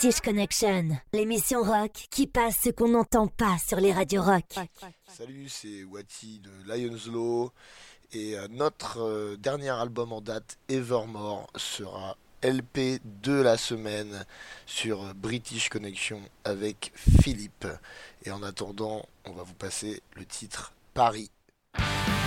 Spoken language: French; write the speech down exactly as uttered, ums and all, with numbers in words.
British Connection, l'émission rock qui passe ce qu'on n'entend pas sur les radios rock. Salut, c'est Wati de Lions Law et euh, notre euh, dernier album en date, Evermore, sera L P de la semaine sur euh, British Connection avec Philippe. Et en attendant, on va vous passer le titre Paris.